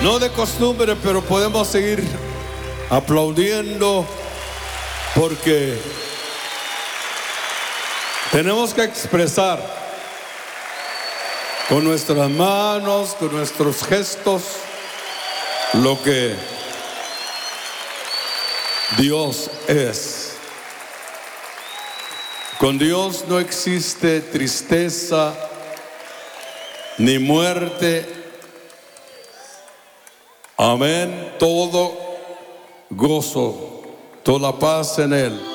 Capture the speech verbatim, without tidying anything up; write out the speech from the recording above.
No de costumbre, pero podemos seguir aplaudiendo porque tenemos que expresar con nuestras manos, con nuestros gestos, lo que Dios es. Con Dios no existe tristeza ni muerte. Amén. Todo gozo, toda paz en Él.